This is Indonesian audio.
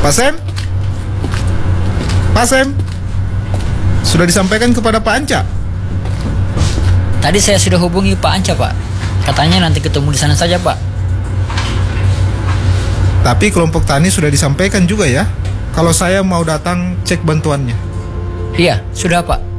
Pak Sem? Pak Sem? Sudah disampaikan kepada Pak Anca? Tadi saya sudah hubungi Pak Anca, Pak. Katanya nanti ketemu di sana saja, Pak. Tapi kelompok tani sudah disampaikan juga ya, kalau saya mau datang cek bantuannya. Iya, sudah, Pak.